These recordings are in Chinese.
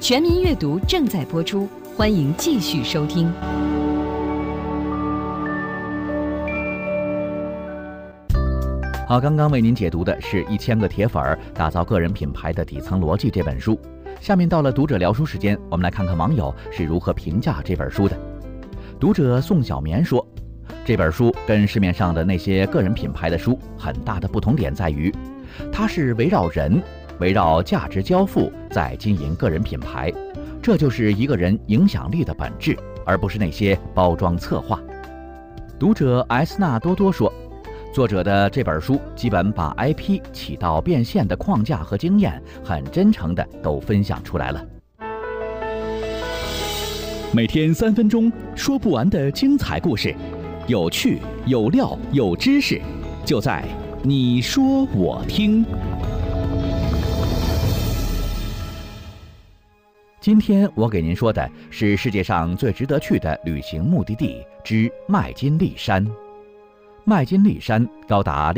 全民阅读正在播出，欢迎继续收听。 好，刚刚为您解读的是1000个铁粉打造个人品牌的底层逻辑这本书。下面到了读者聊书时间，我们来看看网友是如何评价这本书的。读者宋小棉说，这本书跟市面上的那些个人品牌的书很大的不同点在于，它是围绕人、围绕价值交付在经营个人品牌，这就是一个人影响力的本质，而不是那些包装策划。读者 S 纳多多说，作者的这本书基本把 IP 起到变现的框架和经验很真诚地都分享出来了。 每天3分钟，说不完的精彩故事，有趣有料有知识，就在你说我听。 今天我给您说的是世界上最值得去的旅行目的地之麦金利山。麦金利山高达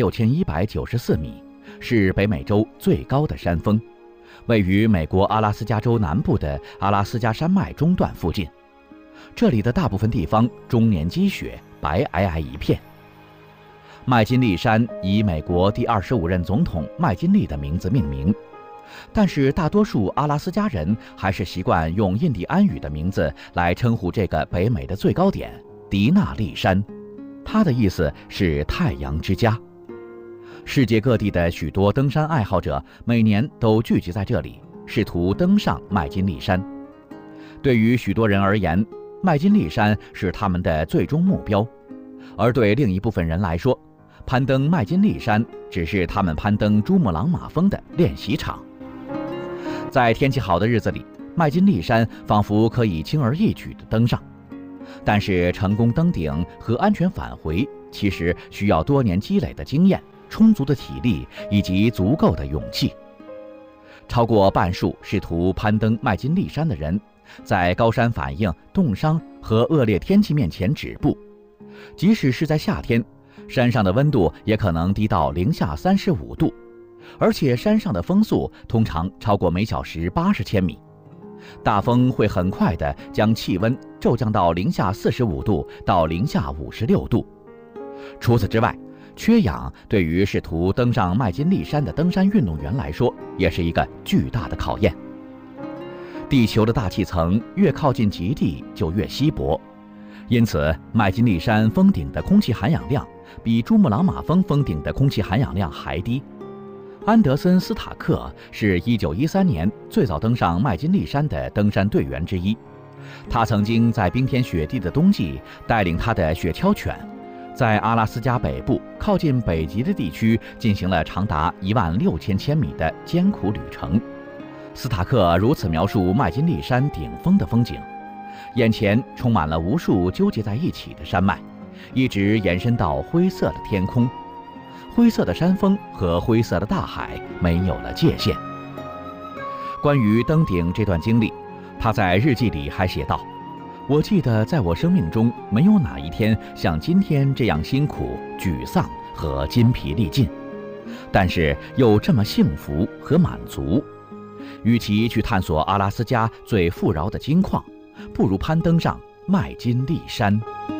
6194米，是北美洲最高的山峰，位于美国阿拉斯加州南部的阿拉斯加山脉中段附近。这里的大部分地方终年积雪，白皑皑一片。麦金利山以美国第25任总统麦金利的名字命名，但是大多数阿拉斯加人还是习惯用印第安语的名字来称呼这个北美的最高点——迪纳利山。它的意思是太阳之家。世界各地的许多登山爱好者每年都聚集在这里，试图登上麦金利山。对于许多人而言，麦金利山是他们的最终目标，而对另一部分人来说，攀登麦金利山只是他们攀登珠穆朗玛峰的练习场。在天气好的日子里，麦金利山仿佛可以轻而易举地登上，但是成功登顶和安全返回其实需要多年积累的经验、充足的体力以及足够的勇气。超过半数试图攀登麦金利山的人，在高山反应、冻伤和恶劣天气面前止步。即使是在夏天，山上的温度也可能低到-35度，而且山上的风速通常超过每小时80千米。大风会很快地将气温骤降到-45度到-56度。除此之外，缺氧对于试图登上麦金利山的登山运动员来说，也是一个巨大的考验。地球的大气层越靠近极地就越稀薄，因此麦金利山峰顶的空气含氧量比珠穆朗玛峰峰顶的空气含氧量还低。安德森·斯塔克是1913年最早登上麦金利山的登山队员之一。他曾经在冰天雪地的冬季带领他的雪橇犬，在阿拉斯加北部靠近北极的地区进行了长达16000千米的艰苦旅程。斯塔克如此描述麦金利山顶峰的风景：眼前充满了无数纠结在一起的山脉，一直延伸到灰色的天空。灰色的山峰和灰色的大海没有了界限。关于登顶这段经历，他在日记里还写道：我记得在我生命中没有哪一天像今天这样辛苦、沮丧和筋疲力尽，但是又这么幸福和满足。与其去探索阿拉斯加最富饶的金矿，不如攀登上麦金利山。